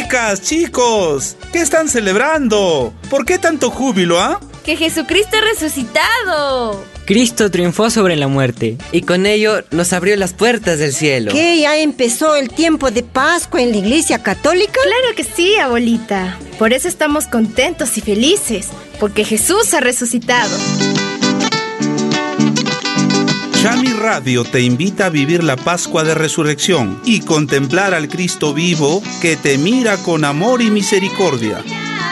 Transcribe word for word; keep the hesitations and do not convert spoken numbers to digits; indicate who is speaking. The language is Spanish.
Speaker 1: Chicas, chicos, ¿qué están celebrando? ¿Por qué tanto júbilo, ah?
Speaker 2: ¡Que Jesucristo ha resucitado!
Speaker 3: Cristo triunfó sobre la muerte.
Speaker 4: Y con ello nos abrió las puertas del cielo.
Speaker 5: ¿Qué? ¿Ya empezó el tiempo de Pascua en la Iglesia Católica?
Speaker 2: Claro que sí, abuelita. Por eso estamos contentos y felices, porque Jesús ha resucitado.
Speaker 1: Chami Radio te invita a vivir la Pascua de Resurrección y contemplar al Cristo vivo que te mira con amor y misericordia.